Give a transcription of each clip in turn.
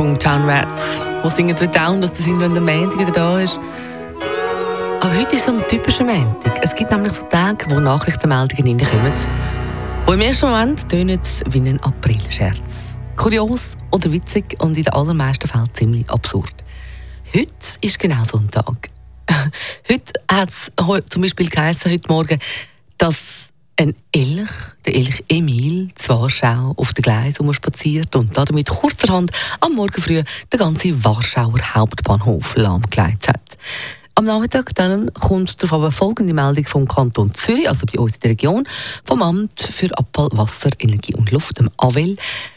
Boomtown Rats, die singen «The Down», dass der Sinn, wenn der Montag wieder da ist. Aber heute ist so ein typischer Montag. Es gibt nämlich so Tage, wo Nachrichtenmeldungen reinkommen, die im ersten Moment tönen wie ein Aprilscherz. Kurios oder witzig und in den allermeisten Fällen ziemlich absurd. Heute ist genau so ein Tag. Heute hat es zum Beispiel geheißen, heute Morgen, dass ein Elch, der Elch Emil, zu Warschau auf den Gleisen spaziert und damit kurzerhand am Morgen früh den ganzen Warschauer Hauptbahnhof lahmgelegt hat. Am Nachmittag dann kommt darauf aber folgende Meldung vom Kanton Zürich, also bei uns in der Region, vom Amt für Abfall, Wasser, Energie und Luft, dem AWEL.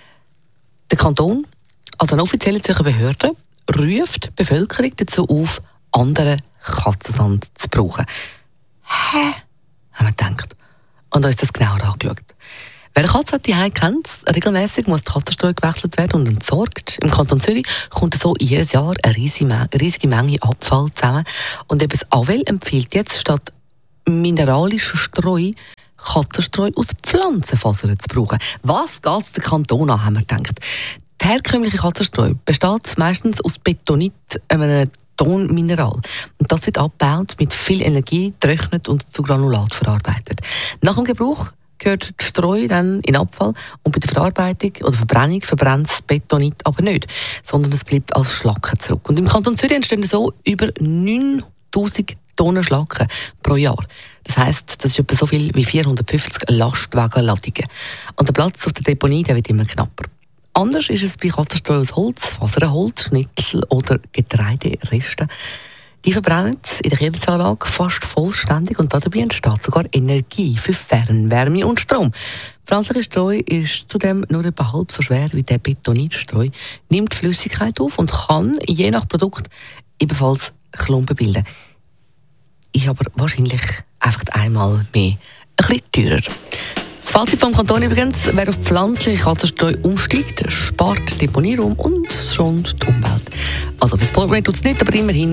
Der Kanton, also eine offizielle Zürcher Behörde, ruft die Bevölkerung dazu auf, anderen Katzensand zu brauchen. Hä? Haben wir gedacht. Und uns das genauer angeschaut. Wer eine Katze hat, die kennt es. Regelmässig muss die Katzenstreu gewechselt werden und entsorgt. Im Kanton Zürich kommt so jedes Jahr eine riesige Menge Abfall zusammen. Und eben das AWEL empfiehlt jetzt, statt mineralischer Streu Katzenstreu aus Pflanzenfasern zu brauchen. Was geht es den Kanton an, haben wir gedacht. Die herkömmliche Katzenstreu besteht meistens aus Betonit, einem Tonmineral. Und das wird abgebaut, mit viel Energie getrocknet und zu Granulat verarbeitet. Nach dem Gebrauch gehört die Streu dann in Abfall und bei der Verarbeitung oder Verbrennung verbrennt das Betonit aber nicht, sondern es bleibt als Schlacken zurück. Und im Kanton Zürich entstehen so über 9000 Tonnen Schlacken pro Jahr. Das heisst, das ist etwa so viel wie 450 Lastwagenladungen. Und der Platz auf der Deponie der wird immer knapper. Anders ist es bei Katzenstreu aus Holz, Faserholz, Schnitzel oder Getreideresten. Die verbrennen in der Kerzenanlage fast vollständig und dabei entsteht sogar Energie für Fernwärme und Strom. Pflanzliche Streu ist zudem nur etwa halb so schwer wie der Betonitstreu, nimmt Flüssigkeit auf und kann je nach Produkt ebenfalls Klumpen bilden. Ist aber wahrscheinlich einfach einmal mehr ein bisschen teurer. Das Fazit vom Kanton übrigens: Wer auf pflanzliche Katzenstreu umsteigt, spart Deponieraum und schont die Umwelt. Also fürs Portemonnaie tut es nicht, aber immerhin